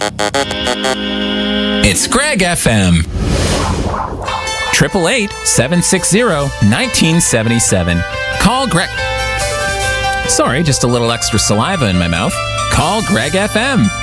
It's Greg FM. 888-760-1977. Call Greg. Sorry, just a little extra saliva in my mouth. Call Greg FM.